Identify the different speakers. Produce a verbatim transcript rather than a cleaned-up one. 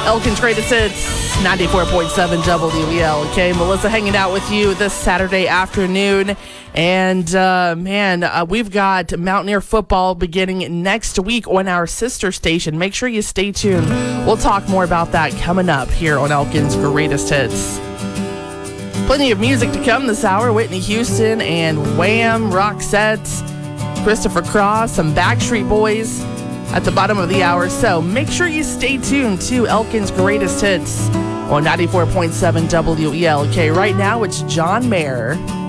Speaker 1: Elkin's Greatest Hits, ninety-four point seven W E L K. Melissa hanging out with you this Saturday afternoon. And, uh, man, uh, we've got Mountaineer football beginning next week on our sister station. Make sure you stay tuned. We'll talk more about that coming up here on Elkin's Greatest Hits. Plenty of music to come this hour. Whitney Houston and Wham, Roxette, Christopher Cross, some Backstreet Boys at the bottom of the hour. So make sure you stay tuned to Elkin's Greatest Hits on ninety-four point seven W E L K. Right now, it's John Mayer.